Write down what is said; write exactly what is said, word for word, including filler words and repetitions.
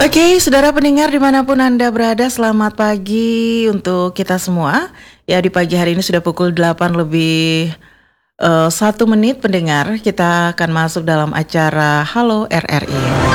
Oke, saudara pendengar dimanapun Anda berada, selamat pagi untuk kita semua. Ya, di pagi hari ini sudah pukul delapan lebih uh, satu menit pendengar. Kita akan masuk dalam acara Halo R R I.